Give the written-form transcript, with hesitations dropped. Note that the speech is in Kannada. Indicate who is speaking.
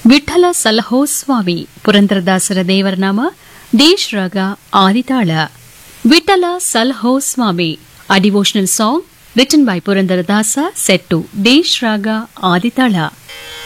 Speaker 1: ವಿಠಲ ಸಲಹೋ ಸ್ವಾಮಿ ಪುರಂದರದಾಸರ ದೇವರ ನಾಮ ದೇಶ್ ರಾಗ ಆದಿತಾಳ. ವಿಠಲ ಸಲಹೋ ಸ್ವಾಮಿ a devotional song written by Purandaradasa set to Desh Raga Aditala.